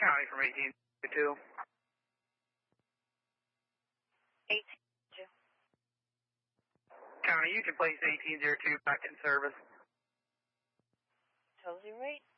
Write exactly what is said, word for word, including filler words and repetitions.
County from eighteen two. eighteen two. County, you can place eighteen oh two back in service. Totally right.